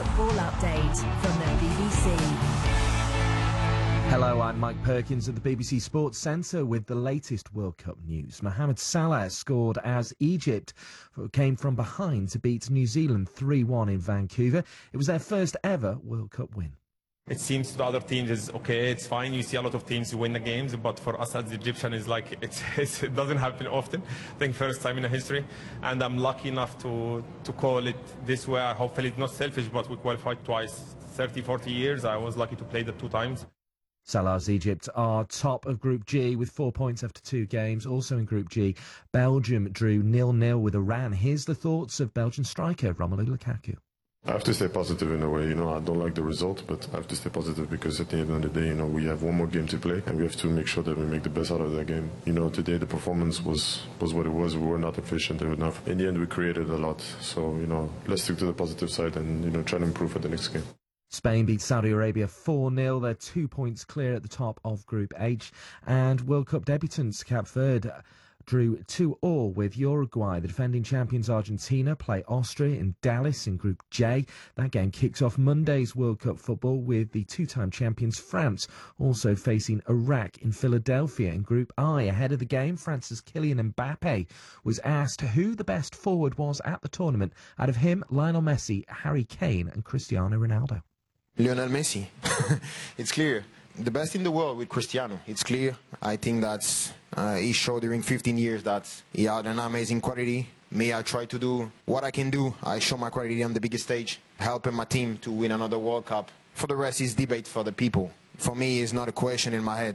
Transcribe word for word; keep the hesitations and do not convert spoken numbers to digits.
football update from the B B C. Hello, I'm Mike Perkins at the B B C Sports Centre with the latest World Cup news. Mohamed Salah scored as Egypt came from behind to beat New Zealand three one in Vancouver. It was their first ever World Cup win. It seems to the other teams is okay, it's fine. You see a lot of teams who win the games, but for us as the Egyptian, it's like it's, it's, it doesn't happen often. I think first time in the history, and I'm lucky enough to to call it this way. Hopefully, it's not selfish, but we qualified twice, thirty, forty years. I was lucky to play the two times. Salah's Egypt are top of Group G with four points after two games. Also in Group G, Belgium drew nil nil with Iran. Here's the thoughts of Belgian striker Romelu Lukaku. I have to stay positive in a way, you know, I don't like the result, but I have to stay positive because at the end of the day, you know, we have one more game to play and we have to make sure that we make the best out of that game. You know, today the performance was, was what it was. We were not efficient enough. In the end, we created a lot. So, you know, let's stick to the positive side and, you know, try to improve for the next game. Spain beat Saudi Arabia four nil. They're two points clear at the top of Group H. And World Cup debutants Cape Verde drew two all with Uruguay. The defending champions Argentina play Austria in Dallas in Group J. That game kicks off Monday's World Cup football with the two-time champions France also facing Iraq in Philadelphia in Group I. Ahead of the game, France's Kylian Mbappe was asked who the best forward was at the tournament. Out of him, Lionel Messi, Harry Kane and Cristiano Ronaldo. Lionel Messi. It's clear. The best in the world with Cristiano. It's clear. I think that's uh, he showed during fifteen years that he had an amazing quality. Me, I try to do what I can do. I show my quality on the biggest stage, helping my team to win another World Cup. For the rest, it's debate for the people. For me, it's not a question in my head.